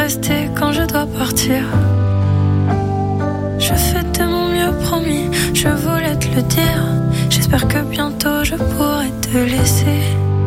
rester quand je dois partir. Je fais de mon mieux, promis, je voulais te le dire. J'espère que bientôt je pourrai te laisser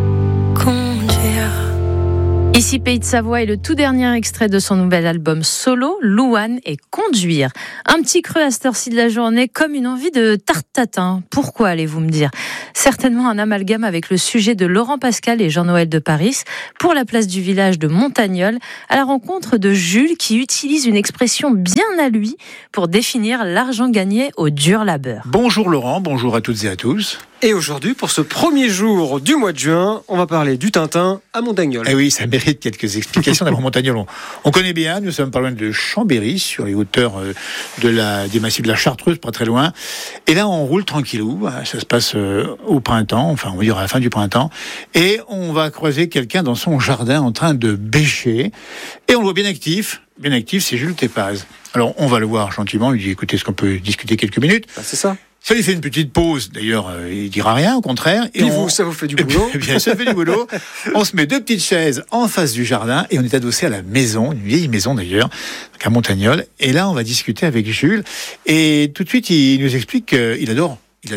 conduire. Ici Pays de Savoie est le tout dernier extrait de son nouvel album solo, Louane et Conduire. Un petit creux à cette heure-ci de la journée, comme une envie de tarte tatin. Pourquoi, allez-vous me dire ? Certainement un amalgame avec le sujet de Laurent Pascal et Jean-Noël de Paris pour la place du village de Montagnole, à la rencontre de Jules qui utilise une expression bien à lui pour définir l'argent gagné au dur labeur. Bonjour Laurent, bonjour à toutes et à tous. Et aujourd'hui, pour ce premier jour du mois de juin, on va parler du Tintin à Montagnole. Eh oui, ça mérite quelques explications. D'abord, Montagnole, on connaît bien, nous sommes pas loin de Chambéry, sur les hauteurs des massifs de la Chartreuse, pas très loin. Et là, on roule tranquillou, ça se passe au printemps, enfin on va dire à la fin du printemps, et on va croiser quelqu'un dans son jardin en train de bêcher, et on le voit bien actif, c'est Jules Tépaz. Alors, on va le voir gentiment, il dit, écoutez, est-ce qu'on peut discuter quelques minutes ? C'est ça. Ça lui fait une petite pause, d'ailleurs, il dira rien, au contraire. Et ça vous fait du boulot. Bien, ça fait du boulot. On se met 2 petites chaises en face du jardin et on est adossé à la maison, une vieille maison d'ailleurs, donc à Montagnole. Et là, on va discuter avec Jules. Et tout de suite, il nous explique qu'il adore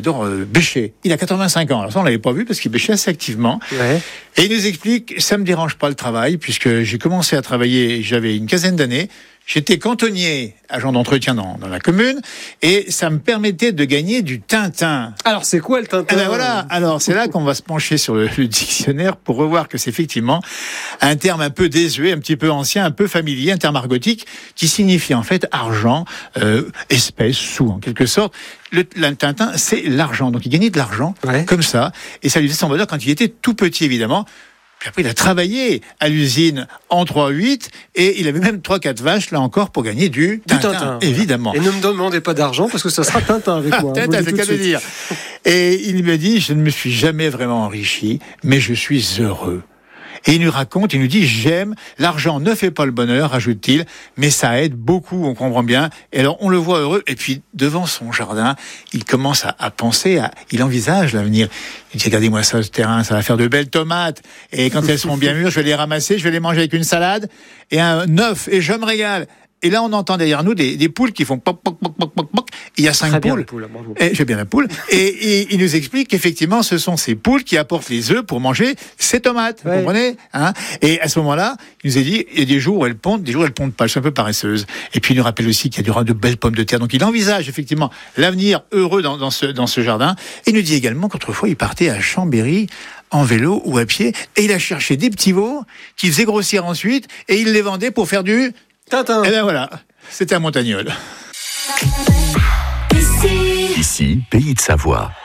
bêcher. Il a 85 ans. Alors ça, on l'avait pas vu parce qu'il bêchait assez activement. Ouais. Et il nous explique, ça me dérange pas le travail, puisque j'ai commencé à travailler, j'avais une quinzaine d'années. J'étais cantonnier, agent d'entretien dans la commune, et ça me permettait de gagner du Tintin. Alors, c'est quoi le Tintin ? Eh ben voilà. Alors, c'est là qu'on va se pencher sur le dictionnaire pour revoir que c'est effectivement un terme un peu désuet, un petit peu ancien, un peu familier, un terme argotique, qui signifie en fait argent, espèce, sous, en quelque sorte. Le Tintin, c'est l'argent. Donc, il gagnait de l'argent, comme ça, et ça lui faisait son bonheur quand il était tout petit, évidemment. Puis après, il a travaillé à l'usine en 3-8 et il avait même 3-4 vaches, là encore, pour gagner du Tintin, évidemment. Et ne me demandez pas d'argent parce que ça sera Tintin avec moi. Tintin, c'est qu'à le dire. Et il me dit, je ne me suis jamais vraiment enrichi, mais je suis heureux. Et il nous raconte, il nous dit, j'aime, l'argent ne fait pas le bonheur, rajoute-t-il, mais ça aide beaucoup, on comprend bien. Et alors, on le voit heureux, et puis, devant son jardin, il commence à penser, il envisage l'avenir. Il dit, regardez-moi ça, ce terrain, ça va faire de belles tomates, et quand elles seront bien mûres, je vais les ramasser, je vais les manger avec une salade, et un œuf, et je me régale. Et là, on entend derrière nous des poules qui font poc, poc, poc, poc, poc, poc. Il y a 5 poules. J'ai bien la poule. Et il nous explique qu'effectivement, ce sont ces poules qui apportent les œufs pour manger ces tomates. Vous comprenez, hein ? Et à ce moment-là, il nous a dit, il y a des jours où elles pondent, des jours où elles pondent pas. Je suis un peu paresseuse. Et puis, il nous rappelle aussi qu'il y a de belles pommes de terre. Donc, il envisage effectivement l'avenir heureux dans ce jardin. Et il nous dit également qu'autrefois, il partait à Chambéry en vélo ou à pied. Et il a cherché des petits veaux qu'il faisait grossir ensuite. Et il les vendait pour faire du Tintin. Et ben voilà, c'était à Montagnole. Ici, Pays de Savoie.